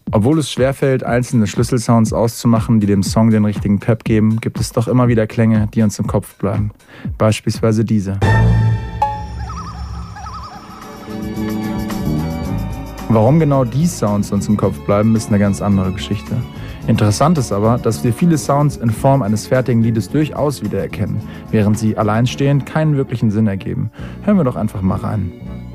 Obwohl es schwerfällt, einzelne Schlüsselsounds auszumachen, die dem Song den richtigen Pep geben, gibt es doch immer wieder Klänge, die uns im Kopf bleiben. Beispielsweise diese. Warum genau die Sounds uns im Kopf bleiben, ist eine ganz andere Geschichte. Interessant ist aber, dass wir viele Sounds in Form eines fertigen Liedes durchaus wiedererkennen, während sie alleinstehend keinen wirklichen Sinn ergeben. Hören wir doch einfach mal rein.